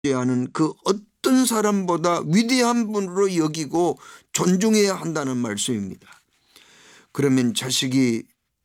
하는 그 어떤 사람보다 위대한 분으로 여기고 존중해야 한다는 말씀입니다. 그러면 자식이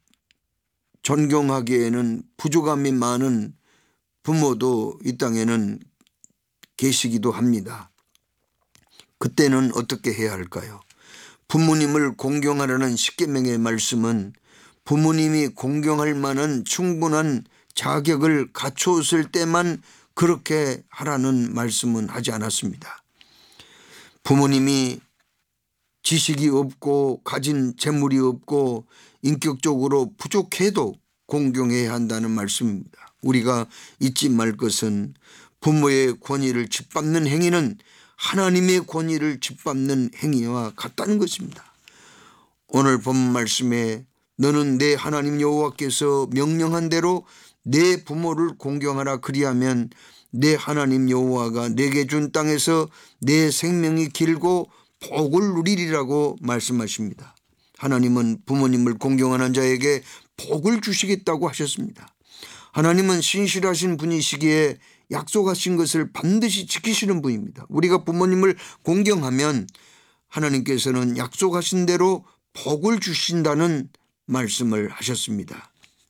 존경하기에는 부족함이 많은 부모도 이 땅에는 계시기도 합니다. 그때는 어떻게 해야 할까요? 부모님을 공경하라는 십계명의 말씀은 부모님이 공경할 만한 충분한 자격을 갖추었을 때만 그렇게 하라는 말씀은 하지 않았습니다. 부모님이 지식이 없고 가진 재물이 없고 인격적으로 부족해도 공경해야 한다는 말씀입니다. 우리가 잊지 말 것은 부모의 권위를 짓밟는 행위는 하나님의 권위를 짓밟는 행위와 같다는 것입니다. 오늘 본 말씀에 너는 내 하나님 여호와께서 명령한 대로 내 부모를 공경하라, 그리하면 내 하나님 여호와가 내게 준 땅에서 내 생명이 길고 복을 누리리라고 말씀하십니다. 하나님은 부모님을 공경하는 자에게 복을 주시겠다고 하셨습니다. 하나님은 신실하신 분이시기에 약속하신 것을 반드시 지키시는 분입니다. 우리가 부모님을 공경하면 하나님께서는 약속하신 대로 복을 주신다는 말씀을 하셨습니다.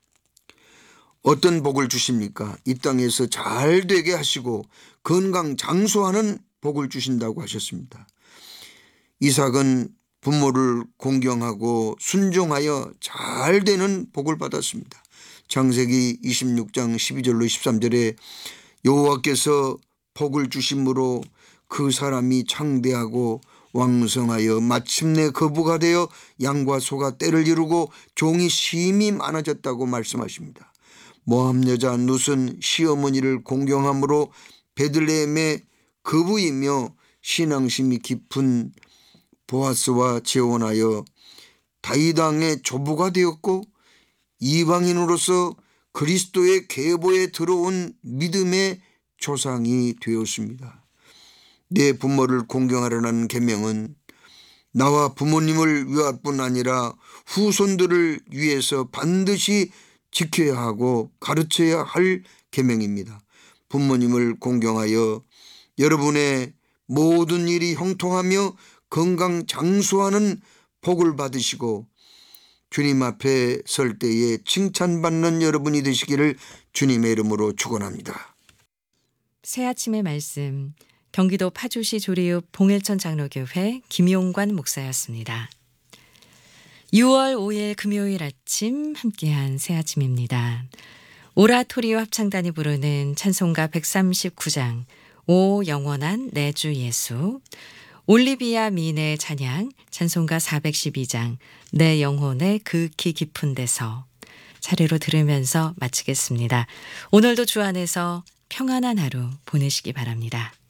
어떤 복을 주십니까? 이 땅에서 잘 되게 하시고 건강 장수하는 복을 주신다고 하셨습니다. 이삭은 부모를 공경하고 순종하여 잘 되는 복을 받았습니다. 창세기 26장 12절로 13절에 여호와께서 복을 주심으로 그 사람이 창대하고 왕성하여 마침내 거부가 되어 양과 소가 떼를 이루고 종이 심히 많아졌다고 말씀하십니다. 모함 여자 룻은 시어머니를 공경함으로 베들레헴의 거부이며 신앙심이 깊은 보아스와 재혼하여 다윗 왕의 조부가 되었고 이방인으로서 그리스도의 계보에 들어온 믿음의 조상이 되었습니다. 내 부모를 공경하라는 계명은 나와 부모님을 위할 뿐 아니라 후손들을 위해서 반드시 지켜야 하고 가르쳐야 할 계명입니다. 부모님을 공경하여 여러분의 모든 일이 형통하며 건강 장수하는 복을 받으시고 주님 앞에 설 때에 칭찬받는 여러분이 되시기를 주님의 이름으로 축원합니다. 새아침의 말씀, 경기도 파주시 조리읍 봉일천 장로교회 김용관 목사였습니다. 6월 5일 금요일 아침 함께한 새아침입니다. 오라토리오 합창단이 부르는 찬송가 139장 오 영원한 내 주 예수, 올리비아 미네 찬양 찬송가 412장 내 영혼의 극히 깊은 데서 차례로 들으면서 마치겠습니다. 오늘도 주 안에서 평안한 하루 보내시기 바랍니다.